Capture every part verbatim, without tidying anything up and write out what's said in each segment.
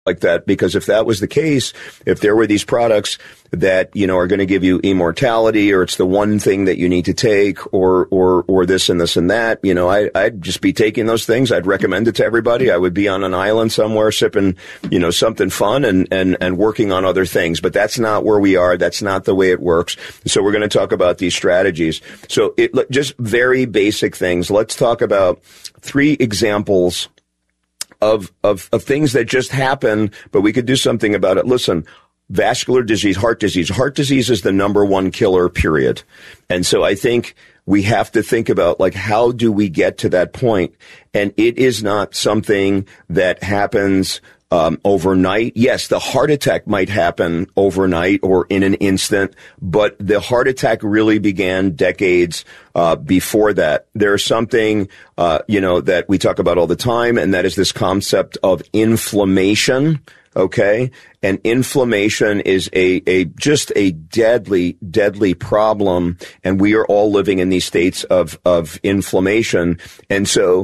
like that, because if that was the case, if there were these products that, you know, are going to give you immortality, or it's the one thing that you need to take, or, or, or this and this and that, you know, I, I'd just be taking those things. I'd recommend it to everybody. I would be on an island somewhere sipping, you know, something fun and, and, and working on other things. But that's not where we are. That's not the way it works. So we're going to talk about these strategies. So it, just very basic things. Let's talk about three examples Of, of, of things that just happen, but we could do something about it. Listen, vascular disease, heart disease. Heart disease is the number one killer, period. And so I think we have to think about, like, how do we get to that point? And it is not something that happens Um, overnight. Yes, the heart attack might happen overnight or in an instant, but the heart attack really began decades uh, before that. There's something, uh, you know, that we talk about all the time, and that is this concept of inflammation. Okay. And inflammation is a, a, just a deadly, deadly problem. And we are all living in these states of, of inflammation. And so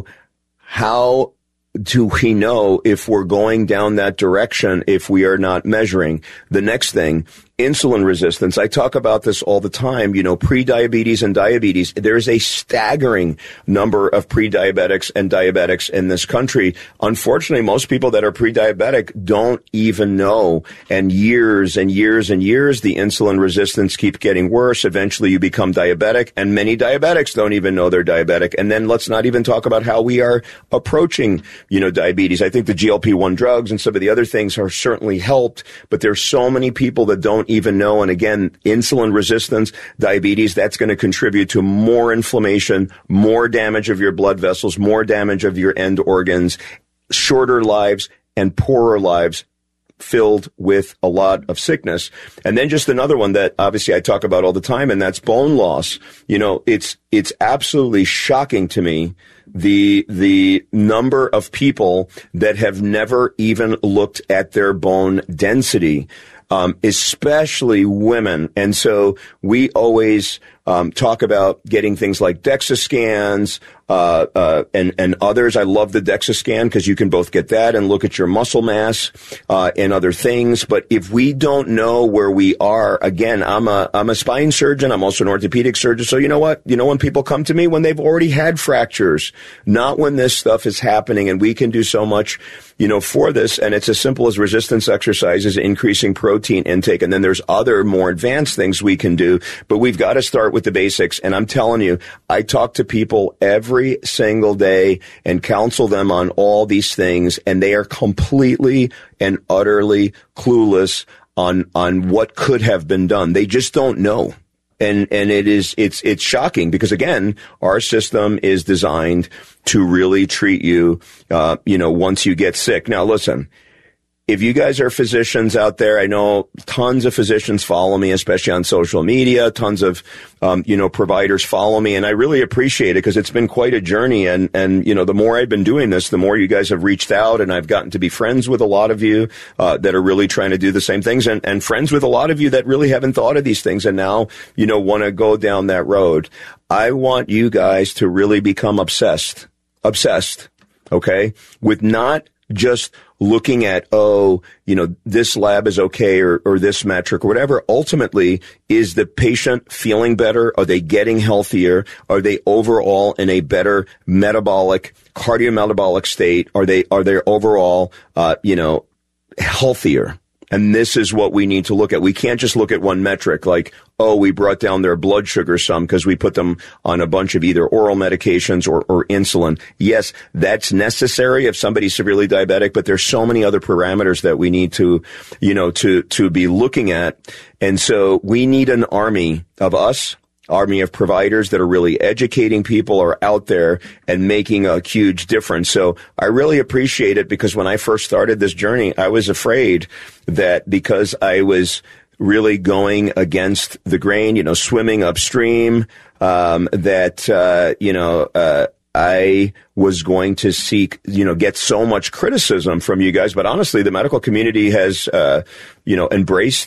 how do we know if we're going down that direction if we are not measuring? The next thing, insulin resistance. I talk about this all the time, you know, pre-diabetes and diabetes. There's a staggering number of pre-diabetics and diabetics in this country. Unfortunately, most people that are pre-diabetic don't even know. And years and years and years, the insulin resistance keeps getting worse. Eventually, you become diabetic, and many diabetics don't even know they're diabetic. And then let's not even talk about how we are approaching, you know, diabetes. I think the G L P one drugs and some of the other things are certainly helped, but there's so many people that don't even know. And again, insulin resistance, diabetes, that's going to contribute to more inflammation, more damage of your blood vessels, more damage of your end organs, shorter lives and poorer lives filled with a lot of sickness. And then just another one that obviously I talk about all the time, and that's bone loss. You know, it's, it's absolutely shocking to me the, the number of people that have never even looked at their bone density. Um, especially women. And so we always um, talk about getting things like DEXA scans uh, uh, and, and others. I love the DEXA scan because you can both get that and look at your muscle mass uh, and other things. But if we don't know where we are, again, I'm a I'm a spine surgeon. I'm also an orthopedic surgeon. So you know what? You know when people come to me when they've already had fractures, not when this stuff is happening. And we can do so much, you know, for this. And it's as simple as resistance exercises, increasing protein intake. And then there's other more advanced things we can do. But we've got to start with the basics. And I'm telling you, I talk to people every single day and counsel them on all these things. And they are completely and utterly clueless on, on what could have been done. They just don't know. And, and it is, it's, it's shocking because again, our system is designed to really treat you, uh, you know, once you get sick. Now listen, if you guys are physicians out there, I know tons of physicians follow me, especially on social media. Tons of, um, you know, providers follow me, and I really appreciate it because it's been quite a journey. And, and, you know, the more I've been doing this, the more you guys have reached out, and I've gotten to be friends with a lot of you, uh, that are really trying to do the same things, and, and friends with a lot of you that really haven't thought of these things and now, you know, want to go down that road. I want you guys to really become obsessed, obsessed, okay, with not just looking at, oh, you know, this lab is okay or, or this metric or whatever. Ultimately, is the patient feeling better? Are they getting healthier? Are they overall in a better metabolic, cardiometabolic state? Are they, are they overall, uh, you know, healthier? And this is what we need to look at. We can't just look at one metric like, oh, we brought down their blood sugar some because we put them on a bunch of either oral medications or, or insulin. Yes, that's necessary if somebody's severely diabetic, but there's so many other parameters that we need to, you know, to, to be looking at. And so we need an army of us, army of providers that are really educating people, are out there and making a huge difference. So I really appreciate it because when I first started this journey, I was afraid that because I was really going against the grain, you know, swimming upstream, um, that, uh, you know, uh, I was going to seek, you know, get so much criticism from you guys. But honestly, the medical community has, uh, you know, embraced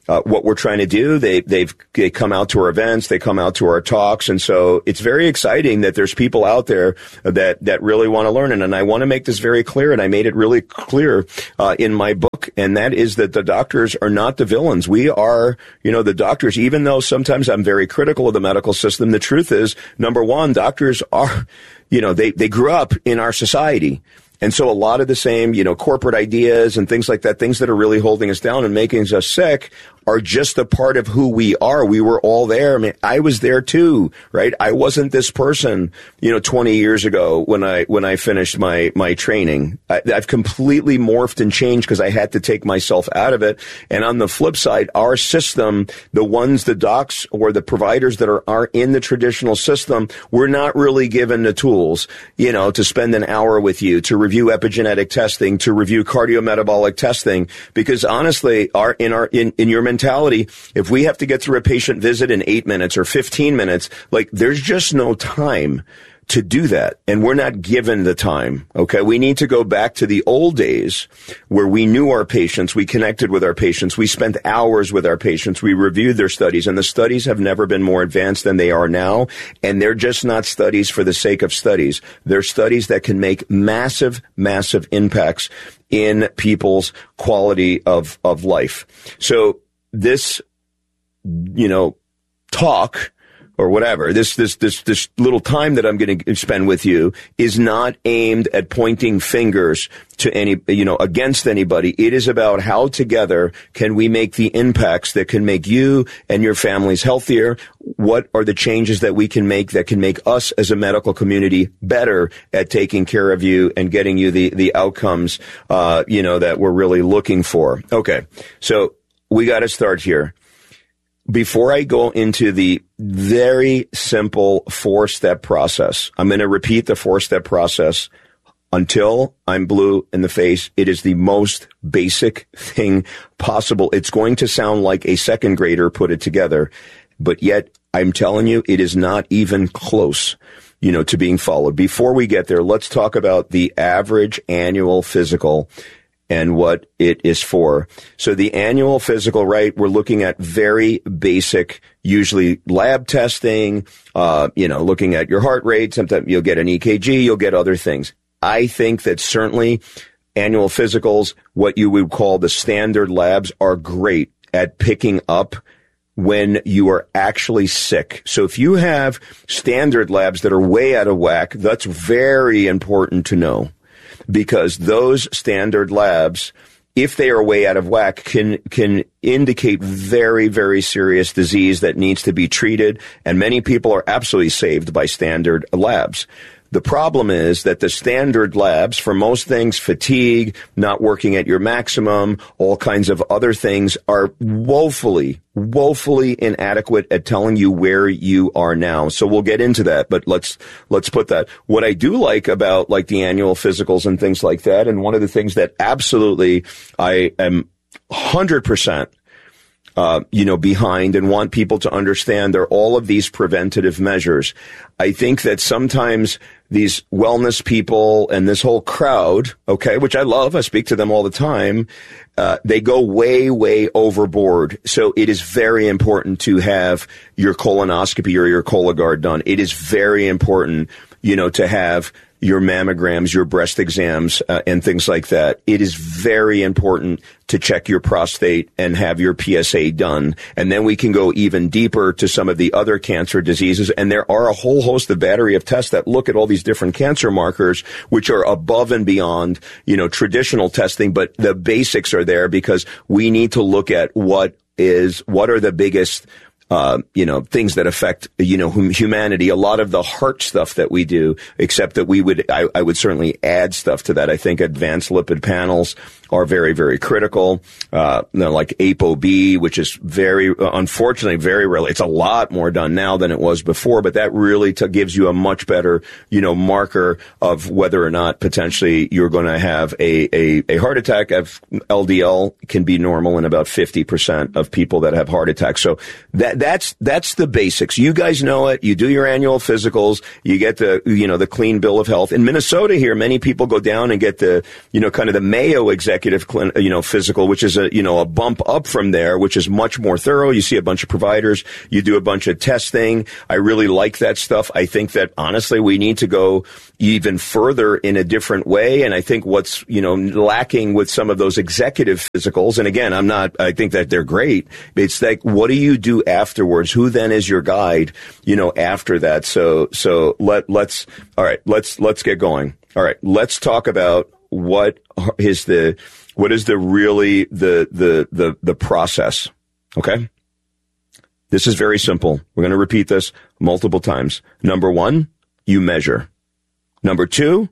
uh, what we're trying to do. They, they've, they come out to our events, they come out to our talks. And so it's very exciting that there's people out there that, that really want to learn. And, and I want to make this very clear. And I made it really clear, uh, in my book. And that is that the doctors are not the villains. We are, you know, the doctors, even though sometimes I'm very critical of the medical system, the truth is, number one, doctors are, you know, they, they grew up in our society. And so a lot of the same, you know, corporate ideas and things like that, things that are really holding us down and making us sick are just a part of who we are. We were all there. I mean, I was there too, right? I wasn't this person, you know, twenty years ago when I, when I finished my, my training. I, I've completely morphed and changed because I had to take myself out of it. And on the flip side, our system, the ones, the docs or the providers that are, are in the traditional system, we're not really given the tools, you know, to spend an hour with you, to review epigenetic testing, to review cardiometabolic testing, because honestly, our, in our, in, in your mentality, if we have to get through a patient visit in eight minutes or fifteen minutes, like there's just no time to do that. And we're not given the time. Okay. We need to go back to the old days where we knew our patients. We connected with our patients. We spent hours with our patients. We reviewed their studies, and the studies have never been more advanced than they are now. And they're just not studies for the sake of studies. They're studies that can make massive, massive impacts in people's quality of, of life. So this, you know, talk or whatever, this, this, this, this little time that I'm going to spend with you is not aimed at pointing fingers to any, you know, against anybody. It is about how together can we make the impacts that can make you and your families healthier. What are the changes that we can make that can make us as a medical community better at taking care of you and getting you the, the outcomes, uh, you know, that we're really looking for. Okay. So we got to start here. Before I go into the very simple four-step process, I'm going to repeat the four-step process until I'm blue in the face. It is the most basic thing possible. It's going to sound like a second grader put it together, but yet I'm telling you, it is not even close, you know, to being followed. Before we get there, let's talk about the average annual physical and what it is for. So the annual physical, right, we're looking at very basic, usually lab testing, uh, you know, looking at your heart rate. Sometimes you'll get an E K G, you'll get other things. I think that certainly annual physicals, what you would call the standard labs, are great at picking up when you are actually sick. So if you have standard labs that are way out of whack, that's very important to know. Because those standard labs, if they are way out of whack, can can indicate very, very serious disease that needs to be treated. And many people are absolutely saved by standard labs. The problem is that the standard labs, for most things, fatigue, not working at your maximum, all kinds of other things, are woefully, woefully inadequate at telling you where you are now. So we'll get into that, but let's, let's put that. What I do like about like the annual physicals and things like that, and one of the things that absolutely I am one hundred percent Uh, you know, behind and want people to understand are all of these preventative measures. I think that sometimes these wellness people and this whole crowd, okay, which I love, I speak to them all the time, uh, they go way, way overboard. So it is very important to have your colonoscopy or your Cologuard done. It is very important, you know, to have your mammograms, your breast exams, uh, and things like that. It is very important to check your prostate and have your P S A done. And then we can go even deeper to some of the other cancer diseases. And there are a whole host of battery of tests that look at all these different cancer markers, which are above and beyond, you know, traditional testing. But the basics are there because we need to look at what is, what are the biggest Uh, you know, things that affect, you know, hum- humanity. A lot of the heart stuff that we do, except that we would, I, I would certainly add stuff to that. I think advanced lipid panels are very, very critical. Uh, you know, like ApoB, which is very, uh, unfortunately, very rarely. It's a lot more done now than it was before, but that really t- gives you a much better, you know, marker of whether or not potentially you're going to have a, a, a heart attack. L D L can be normal in about fifty percent of people that have heart attacks. So that, that, that's, that's the basics. You guys know it. You do your annual physicals. You get the, you know, the clean bill of health. In Minnesota here, many people go down and get the, you know, kind of the Mayo executive, you know, physical, which is a, you know, a bump up from there, which is much more thorough. You see a bunch of providers. You do a bunch of testing. I really like that stuff. I think that honestly, we need to go even further in a different way. And I think what's, you know, lacking with some of those executive physicals, and again, I'm not, I think that they're great. It's like, what do you do afterwards? Who then is your guide, you know, after that? So, so let, let's, all right, let's, let's get going. All right. Let's talk about what is the, what is the really the, the, the, the process. Okay. This is very simple. We're going to repeat this multiple times. Number one, you measure. Number two,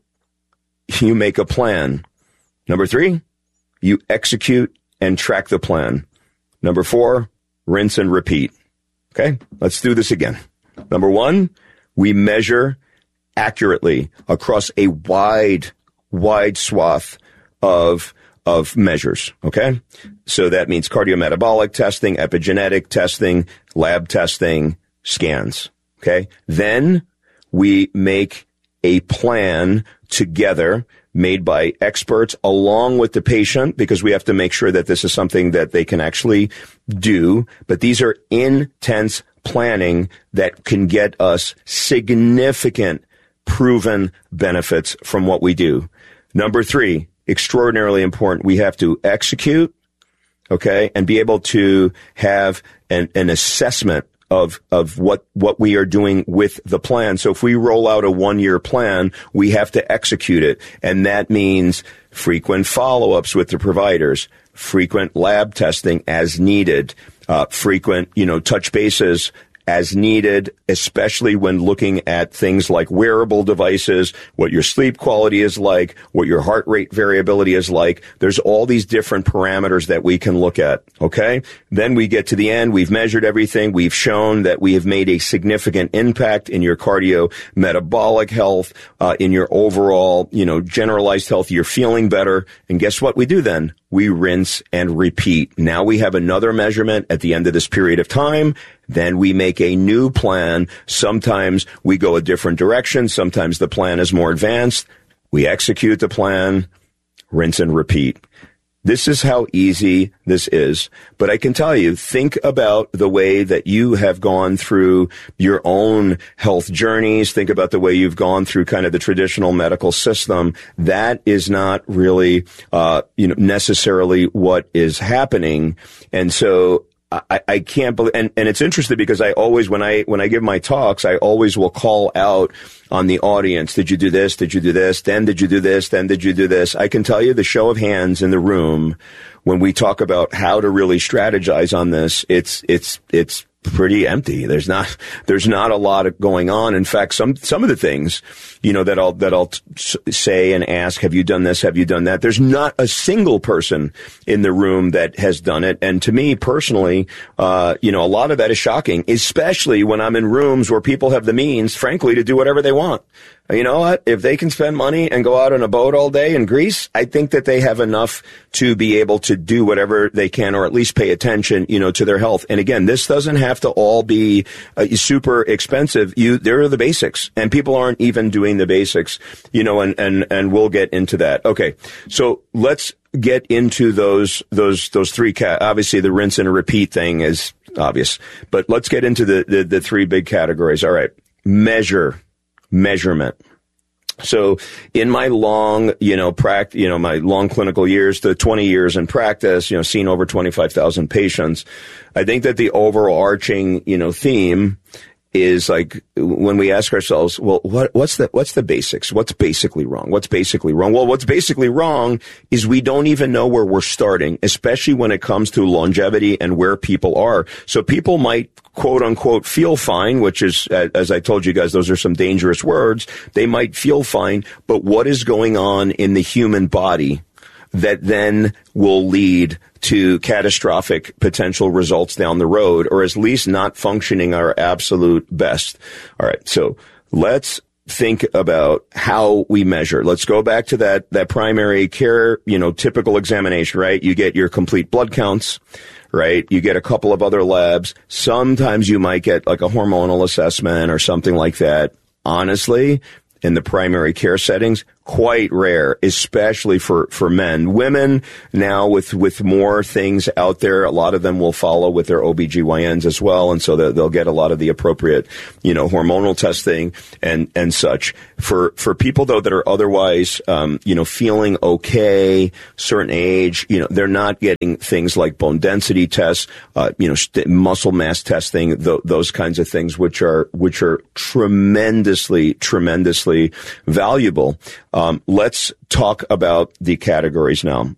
you make a plan. Number three, you execute and track the plan. Number four, rinse and repeat. Okay, let's do this again. Number one, we measure accurately across a wide, wide swath of of measures. Okay, so that means cardiometabolic testing, epigenetic testing, lab testing, scans. Okay, then we make a plan together made by experts along with the patient, because we have to make sure that this is something that they can actually do. But these are intense planning that can get us significant proven benefits from what we do. Number three, extraordinarily important, we have to execute, okay, and be able to have an, an assessment of, of what, what we are doing with the plan. So if we roll out a one-year plan, we have to execute it. And that means frequent follow-ups with the providers, frequent lab testing as needed, uh, frequent, you know, touch bases as needed, especially when looking at things like wearable devices, what your sleep quality is like, what your heart rate variability is like. There's all these different parameters that we can look at, okay? Then we get to the end. We've measured everything. We've shown that we have made a significant impact in your cardio-metabolic health, uh, in your overall, you know, generalized health. You're feeling better. And guess what we do then? We rinse and repeat. Now we have another measurement at the end of this period of time. Then we make a new plan. Sometimes we go a different direction. Sometimes the plan is more advanced. We execute the plan, rinse and repeat. This is how easy this is. But I can tell you, think about the way that you have gone through your own health journeys. Think about the way you've gone through kind of the traditional medical system. That is not really, uh, you know, necessarily what is happening. And so I, I can't believe, and, and it's interesting because I always, when I, when I give my talks, I always will call out on the audience. Did you do this? Did you do this? Then did you do this? Then did you do this? I can tell you the show of hands in the room when we talk about how to really strategize on this, it's, it's, it's pretty empty. There's not, there's not a lot of going on. In fact, some, some of the things, you know, that I'll, that I'll t- say and ask, have you done this? Have you done that? There's not a single person in the room that has done it. And to me personally, uh, you know, a lot of that is shocking, especially when I'm in rooms where people have the means, frankly, to do whatever they want. You know what? If they can spend money and go out on a boat all day in Greece, I think that they have enough to be able to do whatever they can, or at least pay attention, you know, to their health. And again, this doesn't have to all be uh, super expensive. You, there are the basics, and people aren't even doing the basics, you know, and, and, and we'll get into that. Okay. So let's get into those, those, those three cat, obviously the rinse and repeat thing is obvious, but let's get into the, the, the three big categories. All right. Measure. Measurement. So in my long, you know, pract, you know, my long clinical years, the twenty years in practice, you know, seen over twenty-five thousand patients, I think that the overarching, you know, theme is like when we ask ourselves, well, what, what's the, what's the basics? What's basically wrong? What's basically wrong? Well, what's basically wrong is we don't even know where we're starting, especially when it comes to longevity and where people are. So people might quote unquote feel fine, which is, as I told you guys, those are some dangerous words. They might feel fine, but what is going on in the human body that then will lead to catastrophic potential results down the road, or at least not functioning our absolute best? All right. So let's think about how we measure. Let's go back to that, that primary care, you know, typical examination, right? You get your complete blood counts, right? You get a couple of other labs. Sometimes you might get like a hormonal assessment or something like that. Honestly, in the primary care settings, quite rare, especially for, for men. Women now with, with more things out there, a lot of them will follow with their O B G Y Ns as well. And so they'll get a lot of the appropriate, you know, hormonal testing and, and such. For, for people though that are otherwise, um, you know, feeling okay, certain age, you know, they're not getting things like bone density tests, uh, you know, st- muscle mass testing, th- those kinds of things, which are, which are tremendously, tremendously valuable. Um, let's talk about the categories now.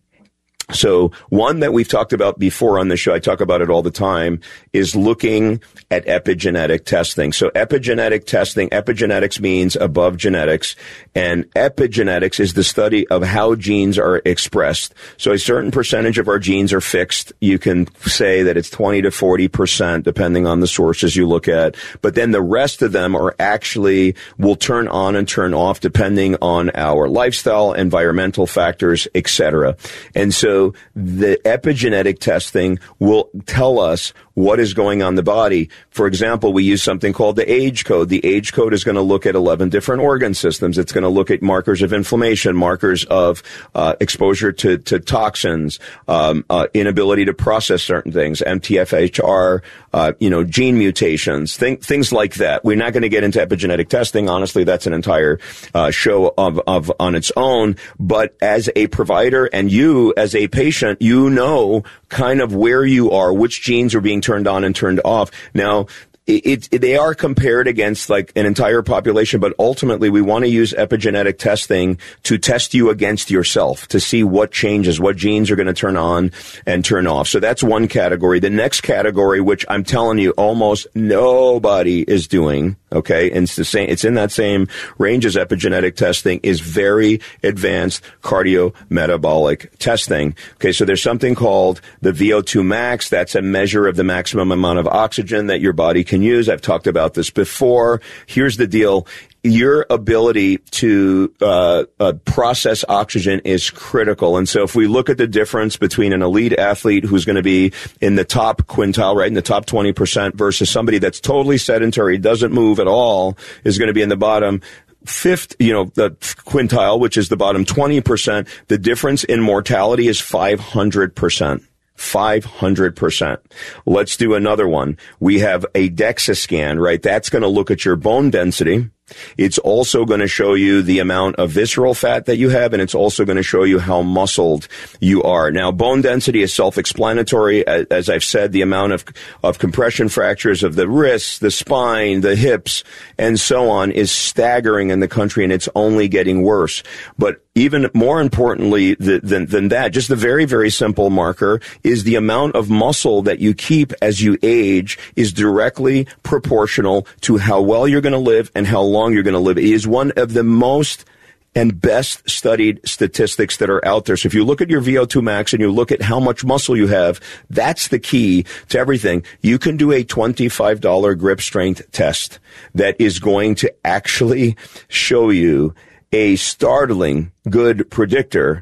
So one that we've talked about before on the show, I talk about it all the time, is looking at epigenetic testing. So epigenetic testing, epigenetics means above genetics, and epigenetics is the study of how genes are expressed. So a certain percentage of our genes are fixed. You can say that it's twenty to forty percent, depending on the sources you look at. But then the rest of them are actually, will turn on and turn off depending on our lifestyle, environmental factors, et cetera. And so So the epigenetic testing will tell us what is going on in the body. For example, we use something called the age code. The age code is going to look at eleven different organ systems. It's going to look at markers of inflammation, markers of uh, exposure to, to toxins, um, uh, inability to process certain things, M T F H R, uh, you know, gene mutations, th- things like that. We're not going to get into epigenetic testing. Honestly, that's an entire uh, show of, of on its own. But as a provider and you as a patient, you know kind of where you are, which genes are being turned on and turned off. Now, It, it, they are compared against like an entire population, but ultimately we want to use epigenetic testing to test you against yourself to see what changes, what genes are going to turn on and turn off. So that's one category. The next category, which I'm telling you almost nobody is doing, okay, and it's the same, it's in that same range as epigenetic testing, is very advanced cardiometabolic testing. Okay, so there's something called the V O two max. That's a measure of the maximum amount of oxygen that your body can use. I've talked about this before. Here's the deal. Your ability to uh, uh process oxygen is critical. And so if we look at the difference between an elite athlete who's going to be in the top quintile, right, in the top twenty percent, versus somebody that's totally sedentary, doesn't move at all, is going to be in the bottom fifth, you know, the quintile, which is the bottom twenty percent, the difference in mortality is five hundred percent. five hundred percent. Let's do another one. We have a DEXA scan, right? That's going to look at your bone density. It's also going to show you the amount of visceral fat that you have, and it's also going to show you how muscled you are. Now, bone density is self-explanatory. As I've said, the amount of, of compression fractures of the wrists, the spine, the hips, and so on is staggering in the country, and it's only getting worse. But even more importantly than, than that, just the very, very simple marker is the amount of muscle that you keep as you age is directly proportional to how well you're going to live and how long you're going to live. It is one of the most and best studied statistics that are out there. So if you look at your V O two max and you look at how much muscle you have, that's the key to everything. You can do a twenty-five dollars grip strength test that is going to actually show you a startling good predictor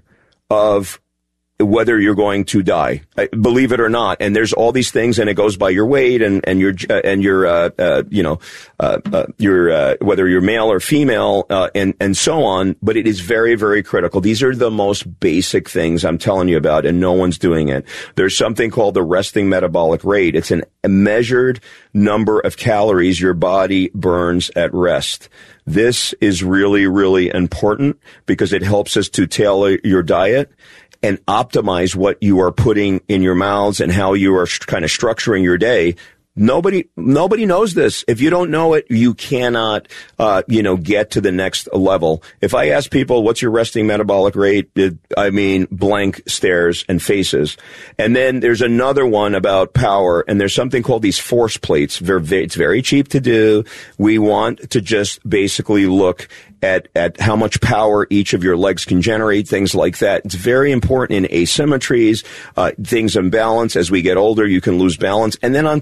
of whether you're going to die, believe it or not. And there's all these things, and it goes by your weight and, and your, uh, and your, uh, uh, you know, uh, uh, your, uh, whether you're male or female, uh, and, and so on. But it is very, very critical. These are the most basic things I'm telling you about, and no one's doing it. There's something called the resting metabolic rate. It's an, a measured number of calories your body burns at rest. This is really, really important because it helps us to tailor your diet and optimize what you are putting in your mouths and how you are kind of structuring your day. Nobody, nobody knows this. If you don't know it, you cannot, uh, you know, get to the next level. If I ask people, what's your resting metabolic rate? It, I mean, blank stares and faces. And then there's another one about power, and there's something called these force plates. It's very cheap to do. We want to just basically look at, at how much power each of your legs can generate, things like that. It's very important in asymmetries, uh, things imbalance. As we get older, you can lose balance. And then on top of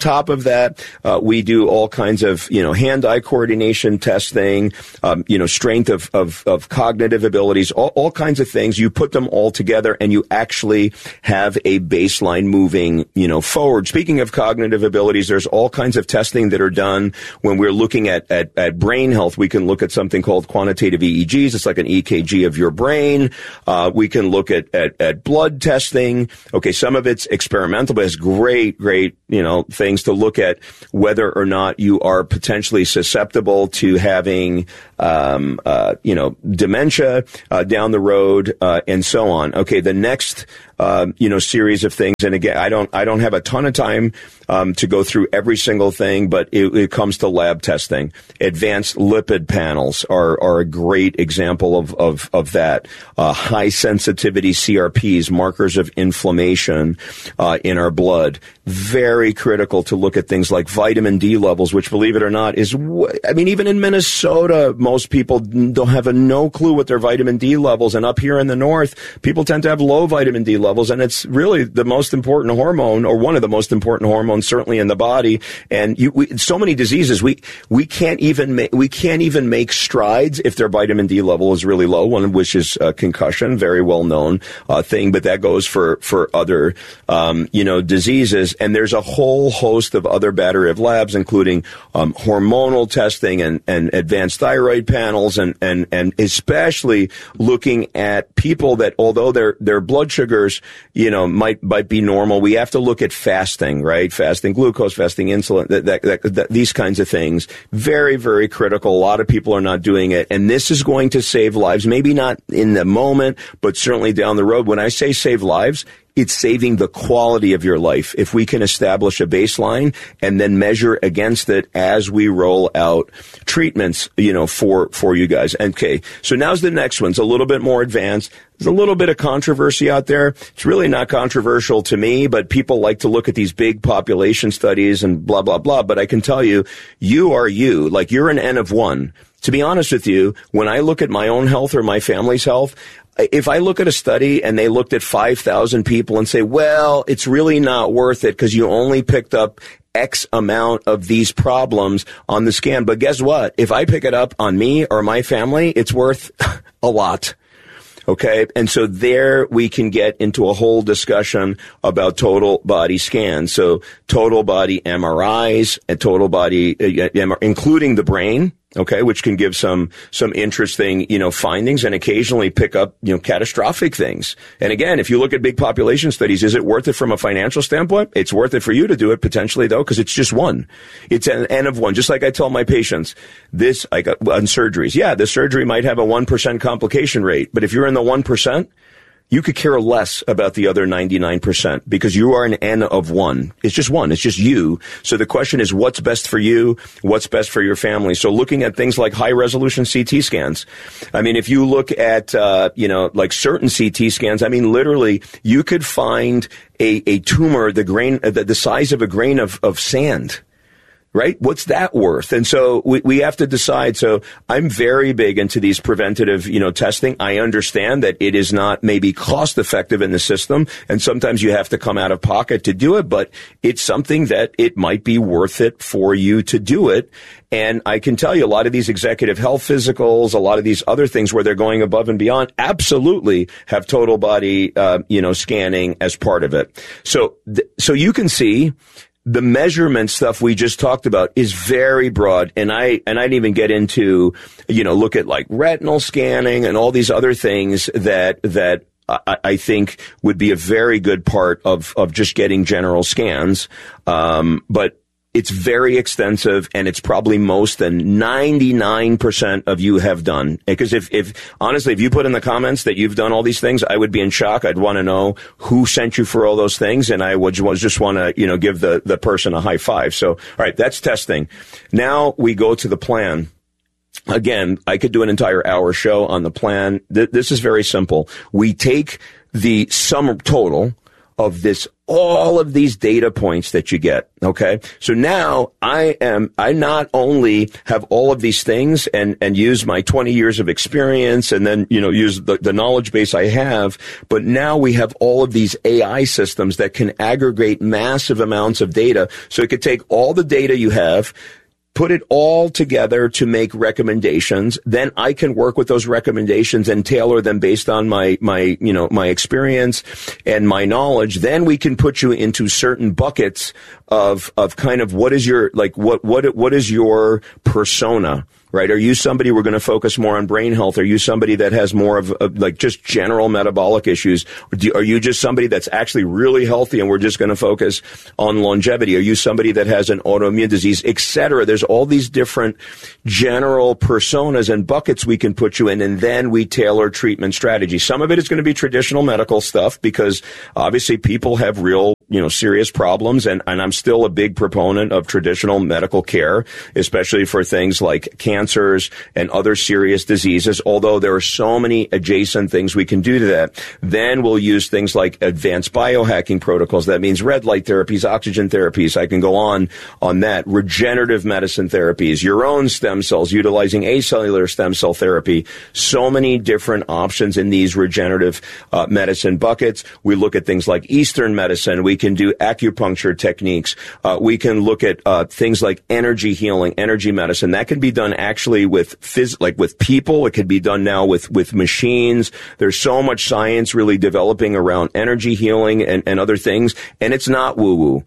that. Uh, we do all kinds of, you know, hand-eye coordination testing, um, you know, strength of, of, of cognitive abilities, all, all kinds of things. You put them all together and you actually have a baseline moving, you know, forward. Speaking of cognitive abilities, there's all kinds of testing that are done when we're looking at, at, at brain health. We can look at something called quantitative E E Gs. It's like an E K G of your brain. Uh, we can look at, at, at blood testing. Okay, some of it's experimental, but it's great, great, you know, things to look at whether or not you are potentially susceptible to having, um, uh, you know, dementia, uh, down the road, uh, and so on. Okay, the next, um, you know, series of things. And again, I don't, I don't have a ton of time, um, to go through every single thing, but it, it comes to lab testing. Advanced lipid panels are, are a great example of, of, of that. Uh, high sensitivity C R Ps, markers of inflammation, uh, in our blood. Very critical to look at things like vitamin D levels, which, believe it or not, is, I mean, even in Minnesota, most people don't have a no clue what their vitamin D levels. And up here in the north, people tend to have low vitamin D levels. And it's really the most important hormone, or one of the most important hormones, certainly in the body. And you, we, so many diseases, we, we can't even make, we can't even make strides if their vitamin D level is really low, one of which is uh, concussion, very well known, uh, thing, but that goes for, for other, um, you know, diseases. And there's a whole host of other battery of labs, including, um, hormonal testing and, and advanced thyroid panels, and, and, and especially looking at people that, although their, their blood sugars, you know, might, might be normal, we have to look at fasting, right? Fasting glucose, fasting insulin, that, that, that, that, these kinds of things. Very, very critical. A lot of people are not doing it. And this is going to save lives, maybe not in the moment, but certainly down the road. When I say save lives, it's saving the quality of your life. If we can establish a baseline and then measure against it as we roll out treatments, you know, for, for you guys. Okay. So now's the next one. It's a little bit more advanced. There's a little bit of controversy out there. It's really not controversial to me, but people like to look at these big population studies and blah, blah, blah. But I can tell you, you are you. Like, you're an N of one. To be honest with you, when I look at my own health or my family's health, if I look at a study and they looked at five thousand people and say, well, it's really not worth it because you only picked up X amount of these problems on the scan. But guess what? If I pick it up on me or my family, it's worth a lot. Okay. And so there we can get into a whole discussion about total body scans. So total body M R Is and total body, uh, including the brain. Okay, which can give some, some interesting, you know, findings and occasionally pick up, you know, catastrophic things. And again, if you look at big population studies, is it worth it from a financial standpoint? It's worth it for you to do it potentially, though, because it's just one. It's an N of one. Just like I tell my patients, this, I got on surgeries. Yeah, the surgery might have a one percent complication rate, but if you're in the one percent, you could care less about the other ninety-nine percent because you are an N of one. It's just one. It's just you. So the question is, what's best for you? What's best for your family? So looking at things like high resolution C T scans. I mean, if you look at, uh, you know, like certain C T scans, I mean, literally you could find a, a tumor, the grain, the, the size of a grain of, of sand. Right? What's that worth? And so we, we have to decide. So I'm very big into these preventative, you know, testing. I understand that it is not maybe cost effective in the system. And sometimes you have to come out of pocket to do it, but it's something that it might be worth it for you to do it. And I can tell you a lot of these executive health physicals, a lot of these other things where they're going above and beyond absolutely have total body, uh, you know, scanning as part of it. So, th- so you can see the measurement stuff we just talked about is very broad. And I, and I didn't even get into, you know, look at like retinal scanning and all these other things that, that I, I think would be a very good part of, of just getting general scans. Um, but it's very extensive, and it's probably most than ninety-nine percent of you have done. Because if, if, honestly, if you put in the comments that you've done all these things, I would be in shock. I'd want to know who sent you for all those things, and I would just want to, you know, give the, the person a high five. So, all right, that's testing. Now we go to the plan. Again, I could do an entire hour show on the plan. Th- this is very simple. We take the sum total of this, all of these data points that you get. Okay. So now I am, I not only have all of these things and, and use my twenty years of experience and then, you know, use the, the knowledge base I have, but now we have all of these A I systems that can aggregate massive amounts of data. So it could take all the data you have, put it all together to make recommendations. Then I can work with those recommendations and tailor them based on my, my, you know, my experience and my knowledge. Then we can put you into certain buckets of, of kind of what is your, like, what, what, what is your persona? Right? Are you somebody we're going to focus more on brain health? Are you somebody that has more of, of like just general metabolic issues? Or do, are you just somebody that's actually really healthy and we're just going to focus on longevity? Are you somebody that has an autoimmune disease, et cetera? There's all these different general personas and buckets we can put you in, and then we tailor treatment strategy. Some of it is going to be traditional medical stuff because obviously people have real, you know, serious problems, and, and I'm still a big proponent of traditional medical care, especially for things like cancer. Cancers and other serious diseases, although there are so many adjacent things we can do to that. Then we'll use things like advanced biohacking protocols. That means red light therapies, oxygen therapies. I can go on on that. Regenerative medicine therapies, your own stem cells, utilizing acellular stem cell therapy. So many different options in these regenerative uh, medicine buckets. We look at things like Eastern medicine. We can do acupuncture techniques. Uh, we can look at uh, things like energy healing, energy medicine. That can be done actually Actually, with phys- like with people, it could be done now with with machines. There's so much science really developing around energy healing and, and other things, and it's not woo woo.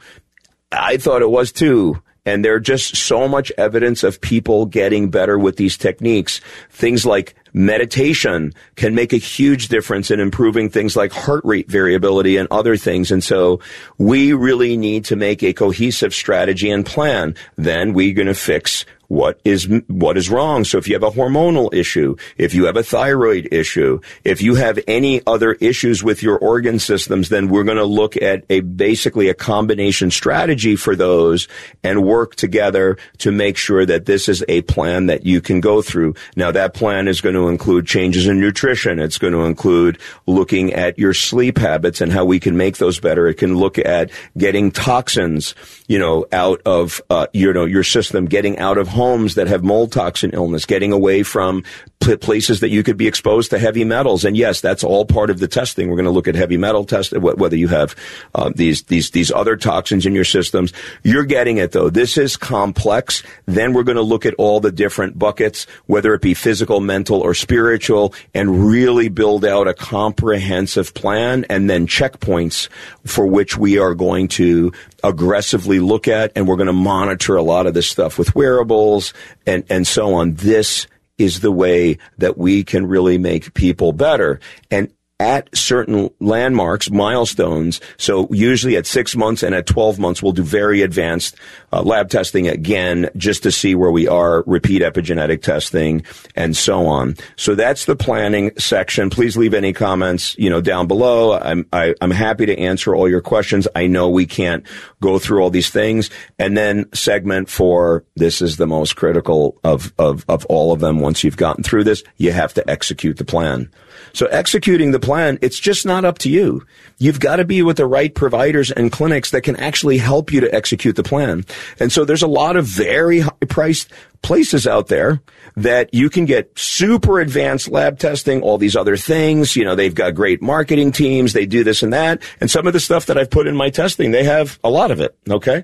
I thought it was too. And there's just so much evidence of people getting better with these techniques. Things like meditation can make a huge difference in improving things like heart rate variability and other things. And so we really need to make a cohesive strategy and plan. Then we're going to fix what is, what is wrong. So if you have a hormonal issue, if you have a thyroid issue, if you have any other issues with your organ systems, then we're going to look at a basically a combination strategy for those and work together to make sure that this is a plan that you can go through. Now that plan is going to include changes in nutrition. It's going to include looking at your sleep habits and how we can make those better. It can look at getting toxins, you know, out of, uh, you know, your system, getting out of homes that have mold toxin illness, getting away from p- places that you could be exposed to heavy metals. And yes, that's all part of the testing. We're going to look at heavy metal test, whether you have uh, these these these other toxins in your systems. You're getting it though. This is complex. Then we're going to look at all the different buckets, whether it be physical, mental, or spiritual, and really build out a comprehensive plan and then checkpoints for which we are going to aggressively look at, and we're going to monitor a lot of this stuff with wearables and, and so on. This is the way that we can really make people better. And at certain landmarks, milestones, so usually at six months and at twelve months, we'll do very advanced uh, lab testing again just to see where we are, repeat epigenetic testing, and so on. So that's the planning section. Please leave any comments, you know, down below. I'm I, I'm happy to answer all your questions. I know we can't go through all these things. And then segment four, this is the most critical of, of, of all of them. Once you've gotten through this, you have to execute the plan. So executing the plan, it's just not up to you. You've got to be with the right providers and clinics that can actually help you to execute the plan. And so there's a lot of very high-priced places out there that you can get super advanced lab testing, all these other things. You know, they've got great marketing teams. They do this and that. And some of the stuff that I've put in my testing, they have a lot of it. Okay.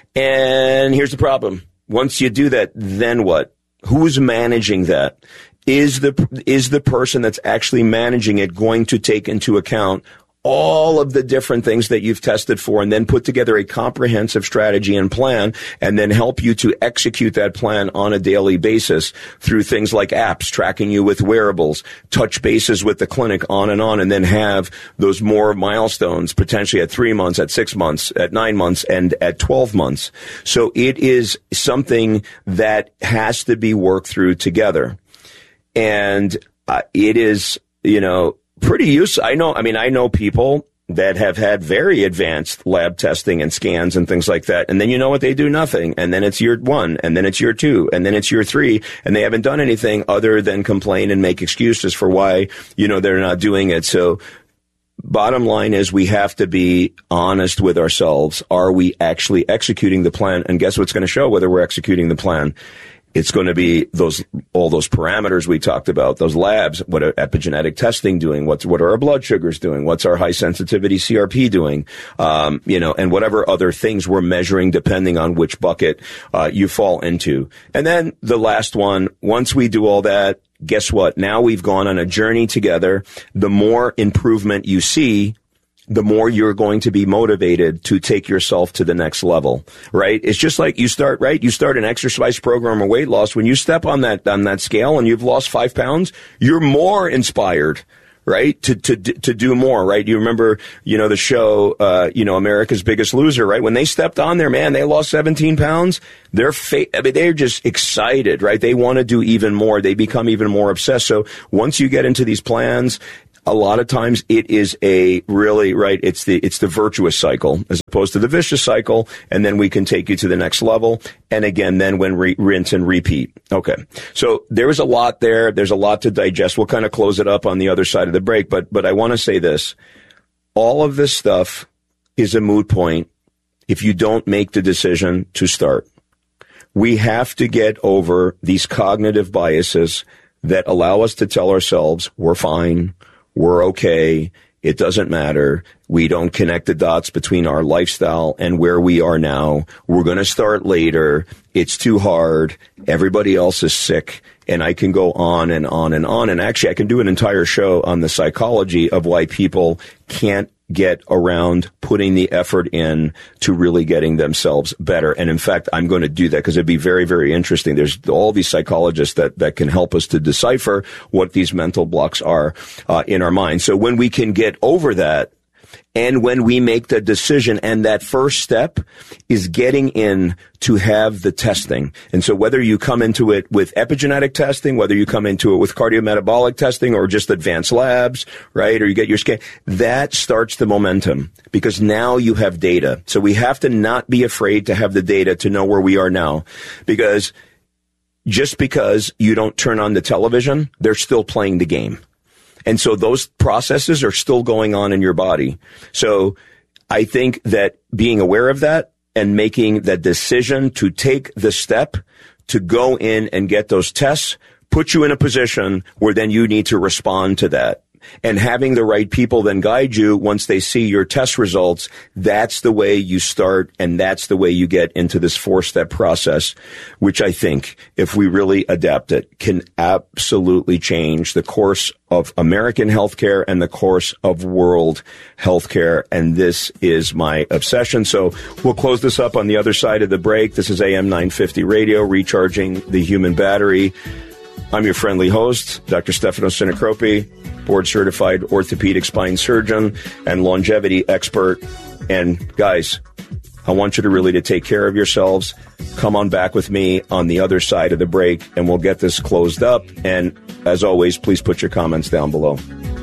And here's the problem. Once you do that, then what? Who's managing that? Is the, is the person that's actually managing it going to take into account all of the different things that you've tested for and then put together a comprehensive strategy and plan and then help you to execute that plan on a daily basis through things like apps, tracking you with wearables, touch bases with the clinic, on and on, and then have those more milestones potentially at three months, at six months, at nine months, and at twelve months. So it is something that has to be worked through together. And uh, it is, you know, pretty useful. I know, I mean, I know people that have had very advanced lab testing and scans and things like that. And then you know what? They do nothing. And then it's year one, and then it's year two, and then it's year three, and they haven't done anything other than complain and make excuses for why, you know, they're not doing it. So bottom line is we have to be honest with ourselves. Are we actually executing the plan? And guess what's going to show whether we're executing the plan? It's going to be those, all those parameters we talked about, those labs. What are epigenetic testing doing? What's, what are our blood sugars doing? What's our high sensitivity C R P doing? Um, you know, and whatever other things we're measuring depending on which bucket, uh, you fall into. And then the last one, once we do all that, guess what? Now we've gone on a journey together. The more improvement you see, the more you're going to be motivated to take yourself to the next level, right? It's just like you start, right? You start an exercise program or weight loss. When you step on that, on that scale and you've lost five pounds, you're more inspired, right? To, to, to do more, right? You remember, you know, the show, uh, you know, America's Biggest Loser, right? When they stepped on there, man, they lost seventeen pounds. They're fa- I mean, they're just excited, right? They want to do even more. They become even more obsessed. So once you get into these plans, a lot of times it is a really, right, it's the, it's the virtuous cycle as opposed to the vicious cycle. And then we can take you to the next level. And again, then when re- rinse and repeat. Okay. So there is a lot there. There's a lot to digest. We'll kind of close it up on the other side of the break. But, but I want to say this. All of this stuff is a moot point if you don't make the decision to start. We have to get over these cognitive biases that allow us to tell ourselves we're fine. We're okay. It doesn't matter. We don't connect the dots between our lifestyle and where we are now. We're going to start later. It's too hard. Everybody else is sick. And I can go on and on and on. And actually, I can do an entire show on the psychology of why people can't get around putting the effort in to really getting themselves better. And in fact, I'm going to do that because it'd be very, very interesting. There's all these psychologists that, that can help us to decipher what these mental blocks are uh, in our mind. So when we can get over that, and when we make the decision, and that first step is getting in to have the testing. And so whether you come into it with epigenetic testing, whether you come into it with cardiometabolic testing or just advanced labs, right? Or you get your scan, that starts the momentum because now you have data. So we have to not be afraid to have the data to know where we are now, because just because you don't turn on the television, they're still playing the game. And so those processes are still going on in your body. So I think that being aware of that and making that decision to take the step to go in and get those tests puts you in a position where then you need to respond to that. And having the right people then guide you once they see your test results, that's the way you start, and that's the way you get into this four-step process, which I think, if we really adapt it, can absolutely change the course of American healthcare and the course of world healthcare. And this is my obsession. So we'll close this up on the other side of the break. This is A M nine fifty Radio, recharging the human battery. I'm your friendly host, Doctor Stefano Sinacropi, board-certified orthopedic spine surgeon and longevity expert. And guys, I want you to really to take care of yourselves. Come on back with me on the other side of the break, and we'll get this closed up. And as always, please put your comments down below.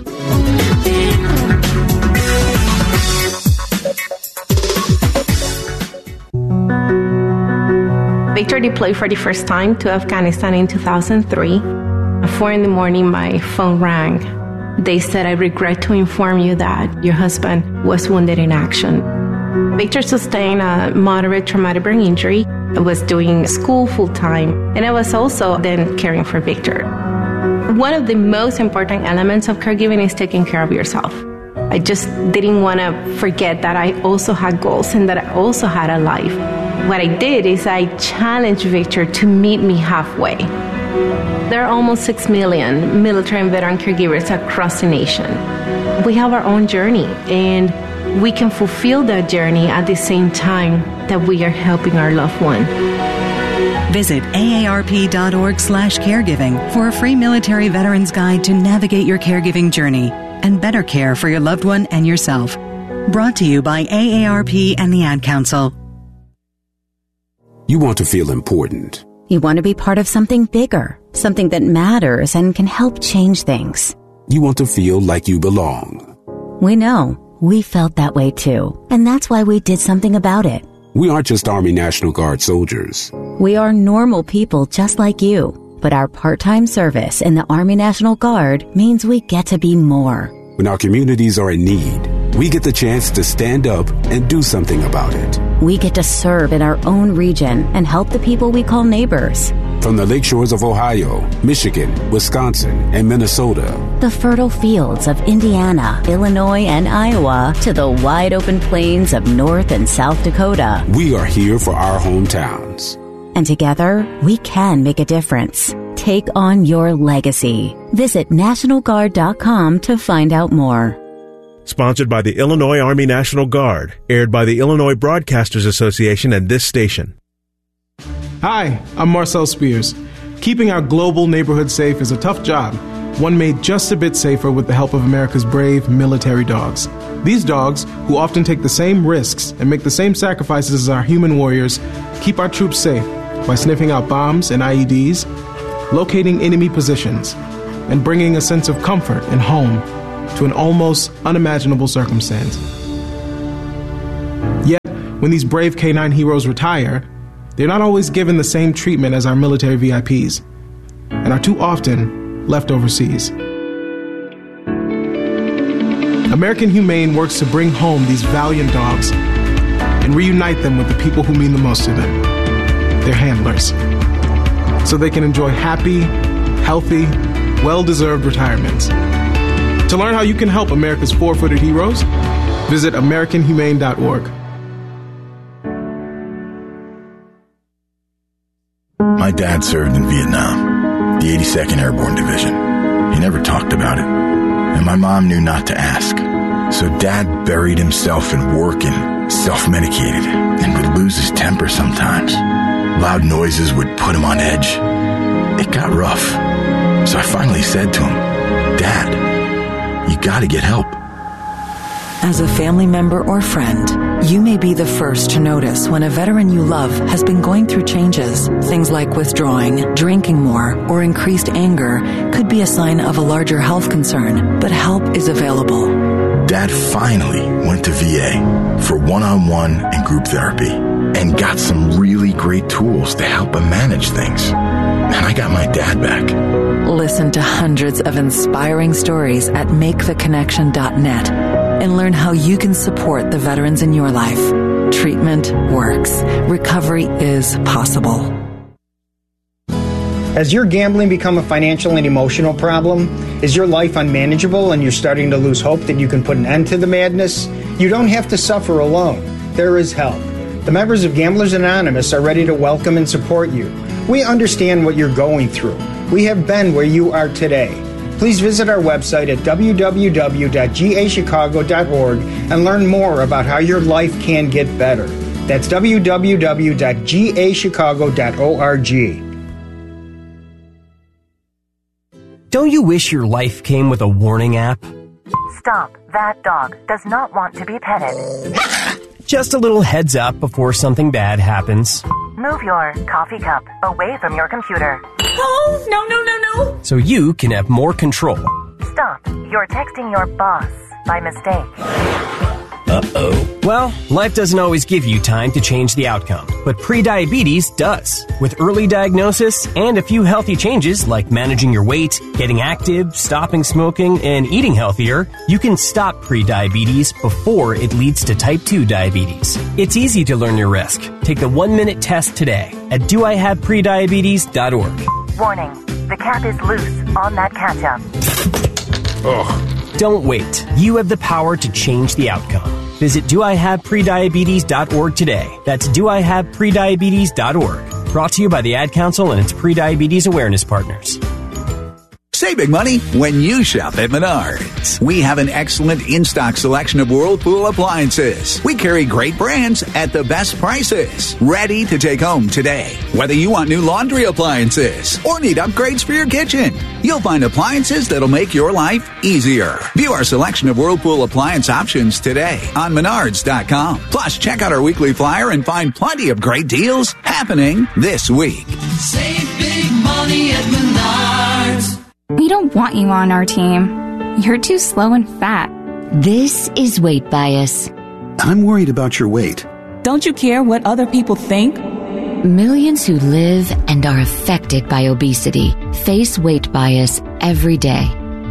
Victor deployed for the first time to Afghanistan in two thousand three. At four in the morning, my phone rang. They said, "I regret to inform you that your husband was wounded in action." Victor sustained a moderate traumatic brain injury. I was doing school full-time, and I was also then caring for Victor. One of the most important elements of caregiving is taking care of yourself. I just didn't want to forget that I also had goals and that I also had a life. What I did is I challenged Victor to meet me halfway. There are almost six million military and veteran caregivers across the nation. We have our own journey, and we can fulfill that journey at the same time that we are helping our loved one. Visit A A R P dot org slash caregiving for a free military veterans guide to navigate your caregiving journey and better care for your loved one and yourself. Brought to you by A A R P and the Ad Council. You want to feel important. You want to be part of something bigger, something that matters and can help change things. You want to feel like you belong. We know. We felt that way too. And that's why we did something about it. We aren't just Army National Guard soldiers. We are normal people just like you. But our part-time service in the Army National Guard means we get to be more. When our communities are in need, we get the chance to stand up and do something about it. We get to serve in our own region and help the people we call neighbors. From the lakeshores of Ohio, Michigan, Wisconsin, and Minnesota, the fertile fields of Indiana, Illinois, and Iowa, to the wide open plains of North and South Dakota, we are here for our hometowns. And together, we can make a difference. Take on your legacy. Visit National Guard dot com to find out more. Sponsored by the Illinois Army National Guard. Aired by the Illinois Broadcasters Association and this station. Hi, I'm Marcel Spears. Keeping our global neighborhood safe is a tough job, one made just a bit safer with the help of America's brave military dogs. These dogs, who often take the same risks and make the same sacrifices as our human warriors, keep our troops safe by sniffing out bombs and I E Ds, locating enemy positions, and bringing a sense of comfort and home to an almost unimaginable circumstance. Yet, when these brave canine heroes retire, they're not always given the same treatment as our military V I Ps, and are too often left overseas. American Humane works to bring home these valiant dogs and reunite them with the people who mean the most to them, their handlers, so they can enjoy happy, healthy, well-deserved retirements. To learn how you can help America's four-footed heroes, visit American Humane dot org. My dad served in Vietnam, the eighty-second Airborne Division. He never talked about it, and my mom knew not to ask. So Dad buried himself in work and self-medicated, and would lose his temper sometimes. Loud noises would put him on edge. It got rough, so I finally said to him, Dad, you gotta get help. As a family member or friend, you may be the first to notice when a veteran you love has been going through changes. Things like withdrawing, drinking more, or increased anger could be a sign of a larger health concern, but help is available. Dad finally went to V A for one-on-one and group therapy and got some really great tools to help him manage things. And I got my dad back. Listen to hundreds of inspiring stories at make the connection dot net and learn how you can support the veterans in your life. Treatment works. Recovery is possible. Has your gambling become a financial and emotional problem? Is your life unmanageable and you're starting to lose hope that you can put an end to the madness? You don't have to suffer alone. There is help. The members of Gamblers Anonymous are ready to welcome and support you. We understand what you're going through. We have been where you are today. Please visit our website at w w w dot g a chicago dot org and learn more about how your life can get better. That's w w w dot g a chicago dot org. Don't you wish your life came with a warning app? Stop. That dog does not want to be petted. Just a little heads up before something bad happens. Move your coffee cup away from your computer. Oh, no, no, no, no. So you can have more control. Stop. You're texting your boss by mistake. Uh-oh. Well, life doesn't always give you time to change the outcome, but prediabetes does. With early diagnosis and a few healthy changes like managing your weight, getting active, stopping smoking, and eating healthier, you can stop prediabetes before it leads to type two diabetes. It's easy to learn your risk. Take the one-minute test today at do I have prediabetes dot org. Warning, the cap is loose on that ketchup. Ugh. Don't wait. You have the power to change the outcome. Visit do I have prediabetes dot org today. That's do I have prediabetes dot org. Brought to you by the Ad Council and its prediabetes awareness partners. Save big money when you shop at Menards. We have an excellent in-stock selection of Whirlpool appliances. We carry great brands at the best prices. Ready to take home today. Whether you want new laundry appliances or need upgrades for your kitchen, you'll find appliances that'll make your life easier. View our selection of Whirlpool appliance options today on menards dot com. Plus, check out our weekly flyer and find plenty of great deals happening this week. Save big money at Menards. We don't want you on our team. You're too slow and fat. This is weight bias. I'm worried about your weight. Don't you care what other people think? Millions who live and are affected by obesity face weight bias every day.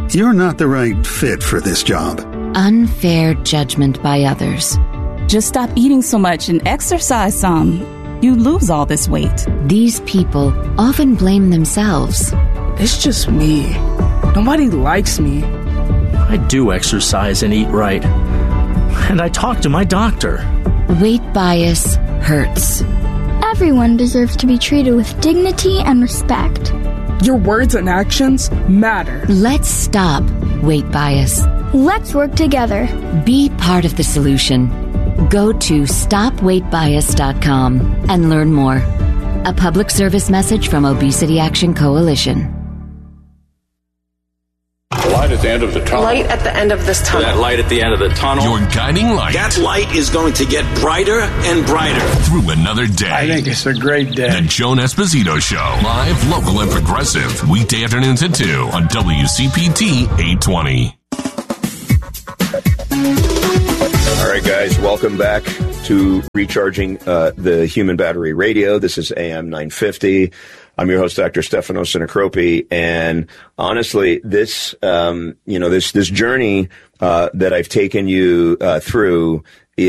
You're not the right fit for this job. Unfair judgment by others. Just stop eating so much and exercise some. You lose all this weight. These people often blame themselves. It's just me. Nobody likes me. I do exercise and eat right. And I talk to my doctor. Weight bias hurts. Everyone deserves to be treated with dignity and respect. Your words and actions matter. Let's stop weight bias. Let's work together. Be part of the solution. Go to stop weight bias dot com and learn more. A public service message from Obesity Action Coalition. Light at the end of the tunnel. Light at the end of this tunnel. That light at the end of the tunnel. Your guiding light. That light is going to get brighter and brighter. Through another day. I think it's a great day. The Joan Esposito Show. Live, local, and progressive. Weekday afternoons at two on W C P T eight twenty. All right, guys, welcome back to Recharging uh, the Human Battery Radio. This is A M nine fifty. I'm your host, Doctor Stefano Sinacropi, and honestly, this, um, you know, this, this journey, uh, that I've taken you, uh, through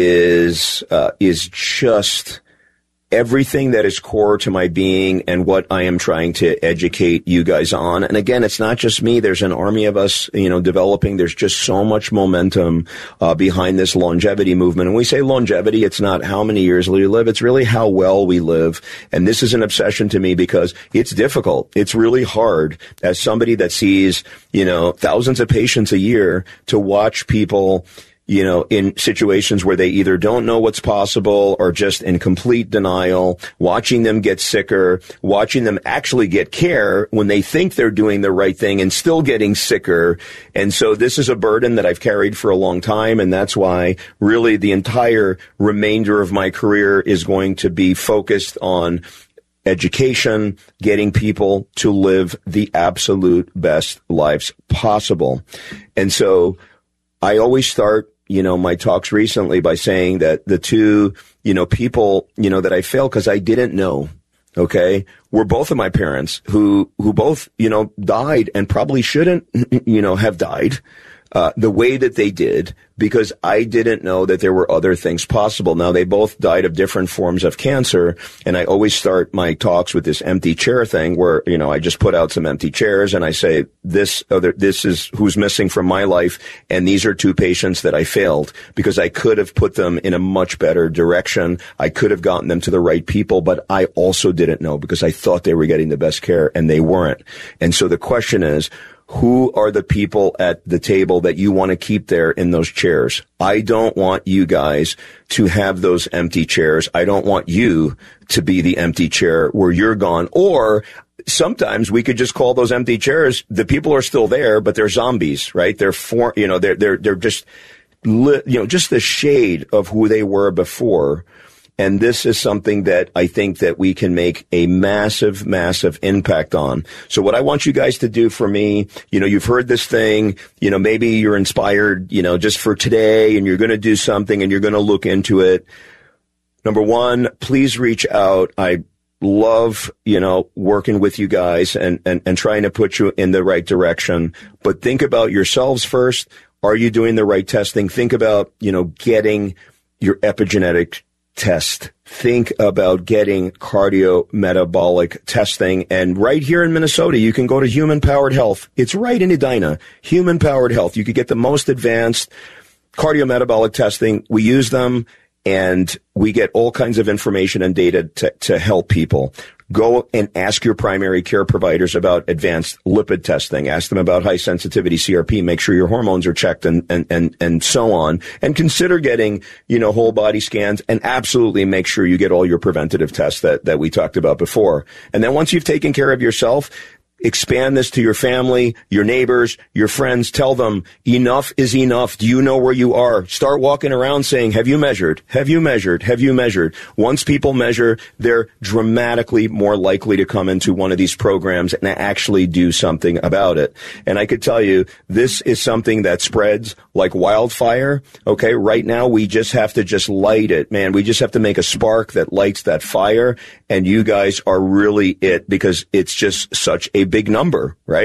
is, uh, is just everything that is core to my being and what I am trying to educate you guys on. And again, it's not just me. There's an army of us, you know, developing. There's just so much momentum uh, behind this longevity movement. And when we say longevity, it's not how many years we live. It's really how well we live. And this is an obsession to me because it's difficult. It's really hard as somebody that sees, you know, thousands of patients a year to watch people, you know, in situations where they either don't know what's possible or just in complete denial, watching them get sicker, watching them actually get care when they think they're doing the right thing and still getting sicker. And so this is a burden that I've carried for a long time. And that's why really the entire remainder of my career is going to be focused on education, getting people to live the absolute best lives possible. And so I always start, you know, my talks recently by saying that the two, you know, people, you know, that I failed because I didn't know, okay, were both of my parents who, who both, you know, died and probably shouldn't, you know, have died, uh, the way that they did because I didn't know that there were other things possible. Now, they both died of different forms of cancer, and I always start my talks with this empty chair thing where, you know, I just put out some empty chairs and I say, this other, this is who's missing from my life, and these are two patients that I failed because I could have put them in a much better direction. I could have gotten them to the right people, but I also didn't know because I thought they were getting the best care, and they weren't. And so the question is, who are the people at the table that you want to keep there in those chairs? I don't want you guys to have those empty chairs. I don't want you to be the empty chair where you're gone. Or sometimes we could just call those empty chairs, the people are still there, but they're zombies, right? They're for, you know, they're, they're, they're just, you know, just the shade of who they were before. And this is something that I think that we can make a massive, massive impact on. So what I want you guys to do for me, you know, you've heard this thing, you know, maybe you're inspired, you know, just for today and you're going to do something and you're going to look into it. Number one, please reach out. I love, you know, working with you guys and, and, and trying to put you in the right direction. But think about yourselves first. Are you doing the right testing? Think about, you know, getting your epigenetic test. Think about getting cardiometabolic testing. And right here in Minnesota, you can go to Human Powered Health. It's right in Edina. Human Powered Health. You could get the most advanced cardiometabolic testing. We use them and we get all kinds of information and data to, to help people. Go and ask your primary care providers about advanced lipid testing. Ask them about high sensitivity C R P. Make sure your hormones are checked and, and, and, and so on. And consider getting, you know, whole body scans, and absolutely make sure you get all your preventative tests that, that we talked about before. And then once you've taken care of yourself, expand this to your family, your neighbors, your friends. Tell them enough is enough. Do you know where you are? Start walking around saying, have you measured? Have you measured? Have you measured? Once people measure, they're dramatically more likely to come into one of these programs and actually do something about it. And I could tell you, this is something that spreads like wildfire. Okay. Right now, we just have to just light it, man. We just have to make a spark that lights that fire. And you guys are really it, because it's just such a big number, right?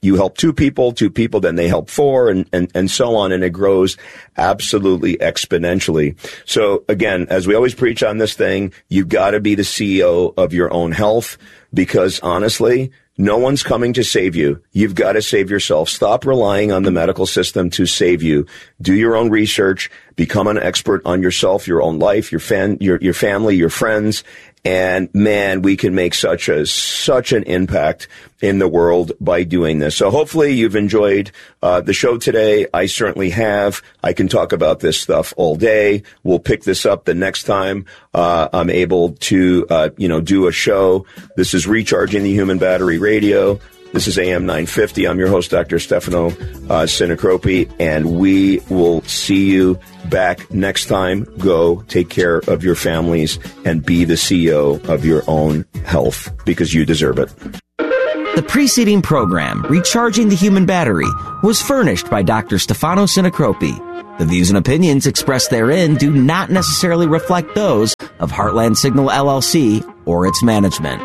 you help two people, two people, then they help four, and, and, and so on, and it grows absolutely exponentially. So again, as we always preach on this thing, you've got to be the C E O of your own health, because honestly, no one's coming to save you. You've got to save yourself. Stop relying on the medical system to save you. Do your own research. Become an expert on yourself, your own life, your fan, your, your family, your friends. And man, we can make such a, such an impact in the world by doing this. So hopefully you've enjoyed, uh, the show today. I certainly have. I can talk about this stuff all day. We'll pick this up the next time, uh, I'm able to, uh, you know, do a show. This is Recharging the Human Battery Radio. This is A M nine fifty. I'm your host, Doctor Stefano uh, Sinacropi, and we will see you back next time. Go take care of your families and be the C E O of your own health, because you deserve it. The preceding program, Recharging the Human Battery, was furnished by Doctor Stefano Sinacropi. The views and opinions expressed therein do not necessarily reflect those of Heartland Signal L L C or its management.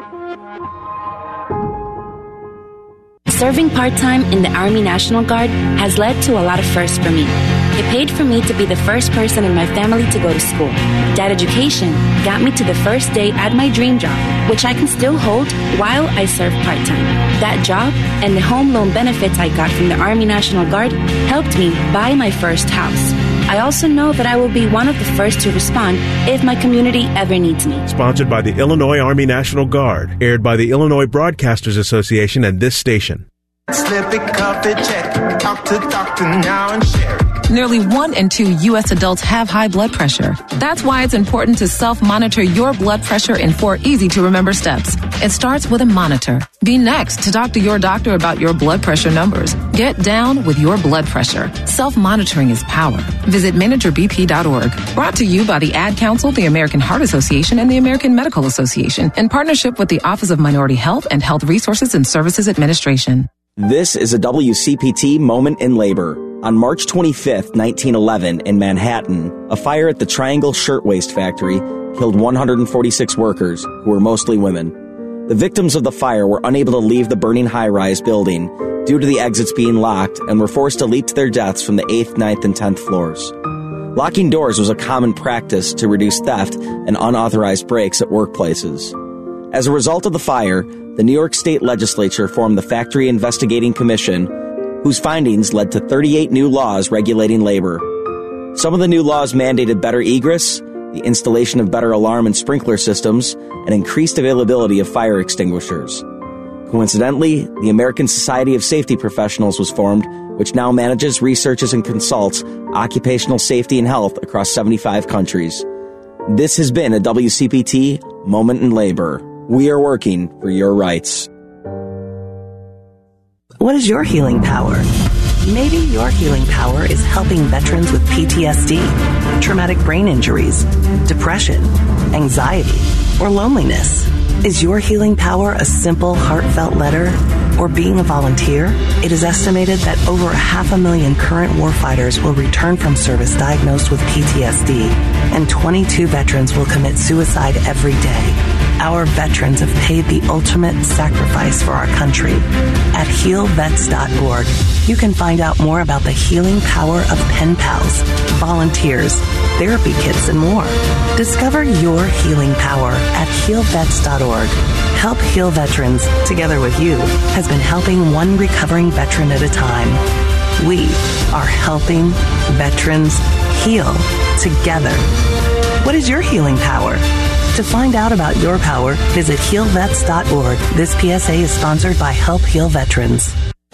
Serving part-time in the Army National Guard has led to a lot of firsts for me. It paid for me to be the first person in my family to go to school. That education got me to the first day at my dream job, which I can still hold while I serve part-time. That job and the home loan benefits I got from the Army National Guard helped me buy my first house. I also know that I will be one of the first to respond if my community ever needs me. Sponsored by the Illinois Army National Guard. Aired by the Illinois Broadcasters Association and this station. Slip it, cup it, check it. Talk to doctor now and share it. Nearly one in two U S adults have high blood pressure. That's why it's important to self-monitor your blood pressure in four easy-to-remember steps. It starts with a monitor. Be next to talk to your doctor about your blood pressure numbers. Get down with your blood pressure. Self-monitoring is power. Visit manager b p dot org. Brought to you by the Ad Council, the American Heart Association, and the American Medical Association, in partnership with the Office of Minority Health and Health Resources and Services Administration. This is a W C P T Moment in Labor. On March twenty-fifth, nineteen eleven, in Manhattan, a fire at the Triangle Shirtwaist Factory killed one hundred forty-six workers, who were mostly women. The victims of the fire were unable to leave the burning high-rise building due to the exits being locked and were forced to leap to their deaths from the eighth, ninth, and tenth floors. Locking doors was a common practice to reduce theft and unauthorized breaks at workplaces. As a result of the fire, the New York State Legislature formed the Factory Investigating Commission, whose findings led to thirty-eight new laws regulating labor. Some of the new laws mandated better egress, the installation of better alarm and sprinkler systems, and increased availability of fire extinguishers. Coincidentally, the American Society of Safety Professionals was formed, which now manages, researches, and consults occupational safety and health across seventy-five countries. This has been a W C P T Moment in Labor. We are working for your rights. What is your healing power? Maybe your healing power is helping veterans with P T S D, traumatic brain injuries, depression, anxiety, or loneliness. Is your healing power a simple, heartfelt letter or being a volunteer? It is estimated that over a half a million current warfighters will return from service diagnosed with P T S D, and twenty-two veterans will commit suicide every day. Our veterans have paid the ultimate sacrifice for our country. At heal vets dot org, you can find out more about the healing power of pen pals, volunteers, therapy kits, and more. Discover your healing power at heal vets dot org. Help Heal Veterans, together with you, has been helping one recovering veteran at a time. We are helping veterans heal together. What is your healing power? To find out about your power, visit heal vets dot org. This P S A is sponsored by Help Heal Veterans.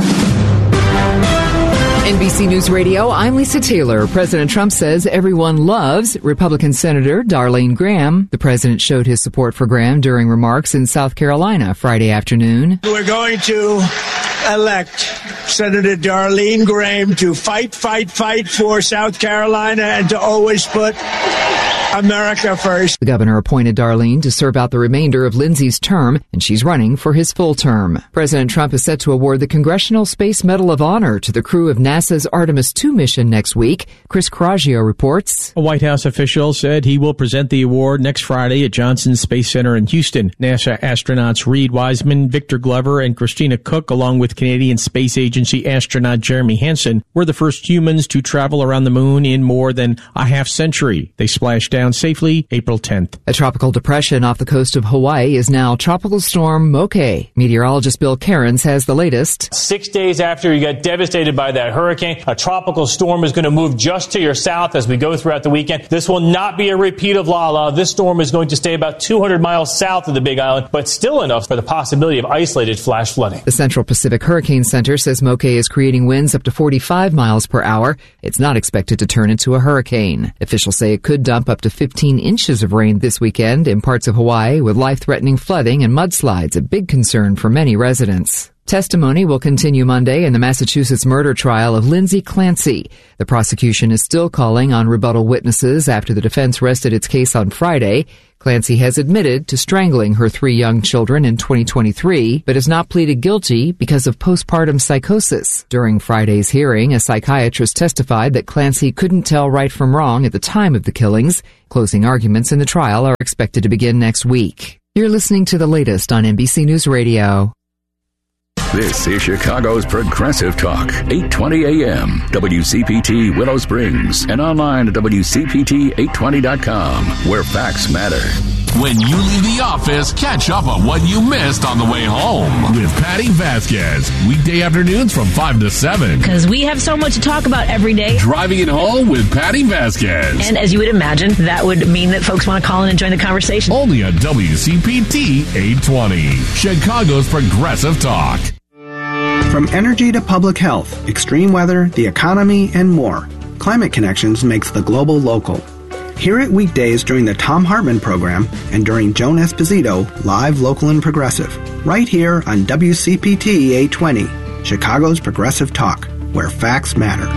N B C News Radio, I'm Lisa Taylor. President Trump says everyone loves Republican Senator Darlene Graham. The president showed his support for Graham during remarks in South Carolina Friday afternoon. We're going to elect Senator Darlene Graham to fight, fight, fight for South Carolina and to always put America first. The governor appointed Darlene to serve out the remainder of Lindsay's term, and she's running for his full term. President Trump is set to award the Congressional Space Medal of Honor to the crew of NASA's Artemis two mission next week. Chris Coraggio reports. A White House official said he will present the award next Friday at Johnson Space Center in Houston. NASA astronauts Reed Wiseman, Victor Glover, and Christina Cook, along with Canadian Space Agency astronaut Jeremy Hansen, were the first humans to travel around the moon in more than a half century. They splashed down safely April tenth. A tropical depression off the coast of Hawaii is now Tropical Storm Moke. Meteorologist Bill Cairns has the latest. Six days after you got devastated by that hurricane, a tropical storm is going to move just to your south as we go throughout the weekend. This will not be a repeat of Lala. This storm is going to stay about two hundred miles south of the Big Island, but still enough for the possibility of isolated flash flooding. The Central Pacific Hurricane Center says Moke is creating winds up to forty-five miles per hour. It's not expected to turn into a hurricane. Officials say it could dump up to fifteen inches of rain this weekend in parts of Hawaii, with life-threatening flooding and mudslides a big concern for many residents. Testimony will continue Monday in the Massachusetts murder trial of Lindsay Clancy. The prosecution is still calling on rebuttal witnesses after the defense rested its case on Friday. Clancy has admitted to strangling her three young children in twenty twenty-three, but has not pleaded guilty because of postpartum psychosis. During Friday's hearing, a psychiatrist testified that Clancy couldn't tell right from wrong at the time of the killings. Closing arguments in the trial are expected to begin next week. You're listening to the latest on N B C News Radio. This is Chicago's Progressive Talk, eight twenty A M, W C P T Willow Springs, and online at W C P T eight twenty dot com, where facts matter. When you leave the office, catch up on what you missed on the way home with Patty Vasquez. Weekday afternoons from five to seven. Because we have so much to talk about every day. Driving it home with Patty Vasquez. And as you would imagine, that would mean that folks want to call in and join the conversation. Only on W C P T eight twenty, Chicago's Progressive Talk. From energy to public health, extreme weather, the economy, and more, Climate Connections makes the global local. Hear it weekdays during the Tom Hartman program and during Joan Esposito, live, local, and progressive. Right here on W C P T eight twenty, Chicago's Progressive Talk, where facts matter.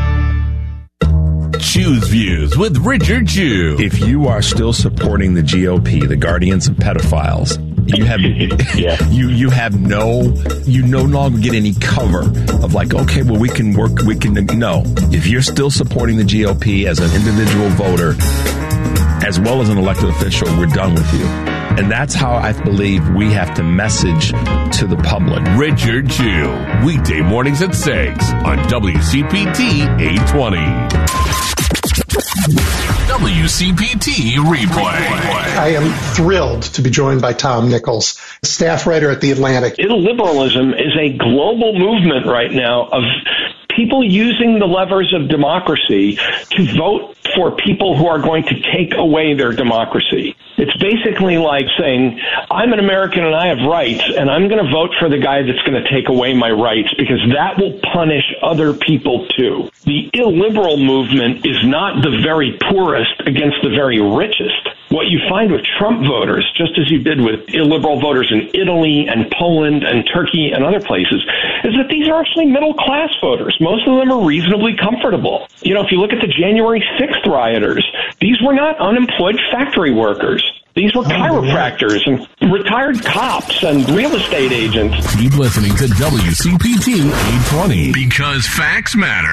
Choose Views with Richard Chew. If you are still supporting the G O P, the guardians of pedophiles, you have yeah. you you have no you no longer get any cover of like, okay, well, we can work, we can no. If you're still supporting the G O P as an individual voter, as well as an elected official, we're done with you. And that's how I believe we have to message to the public. Richard Chew, weekday mornings at six on W C P T eight twenty. W C P T Replay. I am thrilled to be joined by Tom Nichols, staff writer at The Atlantic. Illiberalism is a global movement right now of people using the levers of democracy to vote for people who are going to take away their democracy. It's basically like saying, I'm an American and I have rights, and I'm going to vote for the guy that's going to take away my rights because that will punish other people too. The illiberal movement is not the very poorest against the very richest. What you find with Trump voters, just as you did with illiberal voters in Italy and Poland and Turkey and other places, is that these are actually middle-class voters. Most of them are reasonably comfortable. You know, if you look at the January sixth rioters, these were not unemployed factory workers. These were chiropractors and retired cops and real estate agents. Keep listening to W C P T eight twenty because facts matter.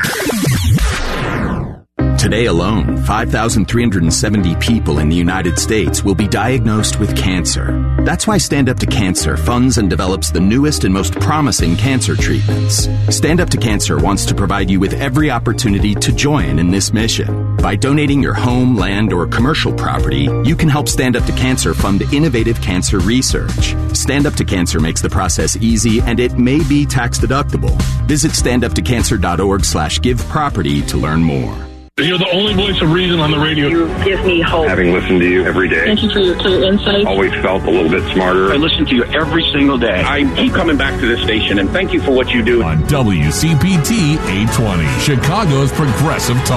Today alone, five thousand three hundred seventy people in the United States will be diagnosed with cancer. That's why Stand Up to Cancer funds and develops the newest and most promising cancer treatments. Stand Up to Cancer wants to provide you with every opportunity to join in this mission. By donating your home, land, or commercial property, you can help Stand Up to Cancer fund innovative cancer research. Stand Up to Cancer makes the process easy, and it may be tax deductible. Visit standuptocancer.org slash give property to learn more. You're the only voice of reason on the radio. You give me hope. Having listened to you every day. Thank you for your clear insight. Always felt a little bit smarter. I listen to you every single day. I keep coming back to this station, and thank you for what you do. On W C P T eight twenty, Chicago's Progressive Talk.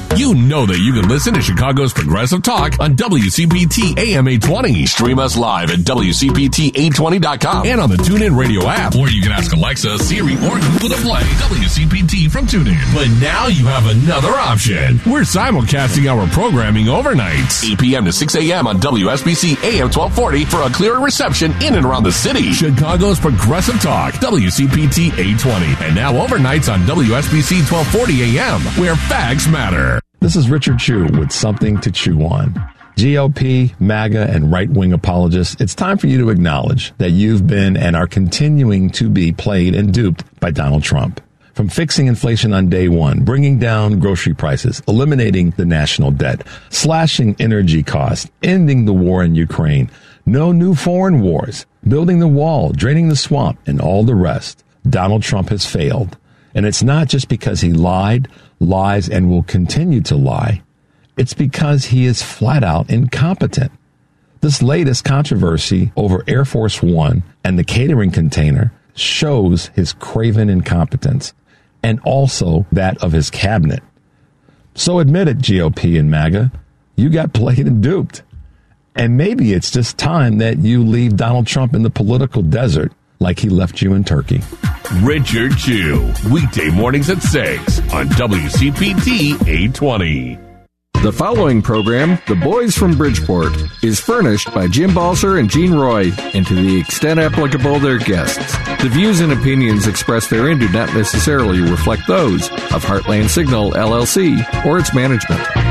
You know that you can listen to Chicago's Progressive Talk on W C P T A M eight twenty. Stream us live at W C P T eight twenty dot com and on the TuneIn Radio app. Or you can ask Alexa, Siri, or Google to play W C P T from TuneIn. But now you have another option. We're simulcasting our programming overnights, eight p.m. to six a.m. on W S B C A M twelve forty for a clearer reception in and around the city. Chicago's Progressive Talk, W C P T eight twenty. And now overnights on W S B C twelve forty A M, where facts matter. This is Richard Chew with something to chew on. G O P, MAGA, and right-wing apologists, it's time for you to acknowledge that you've been and are continuing to be played and duped by Donald Trump. From fixing inflation on day one, bringing down grocery prices, eliminating the national debt, slashing energy costs, ending the war in Ukraine, no new foreign wars, building the wall, draining the swamp, and all the rest, Donald Trump has failed. And it's not just because he lied, lies, and will continue to lie. It's because he is flat out incompetent. This latest controversy over Air Force One and the catering container shows his craven incompetence and also that of his cabinet. So admit it, G O P and MAGA, you got played and duped. And maybe it's just time that you leave Donald Trump in the political desert like he left you in Turkey. Richard Chew, weekday mornings at six on W C P T eight twenty. The following program, The Boys from Bridgeport, is furnished by Jim Balser and Gene Roy, and to the extent applicable, their guests. The views and opinions expressed therein do not necessarily reflect those of Heartland Signal, L L C, or its management.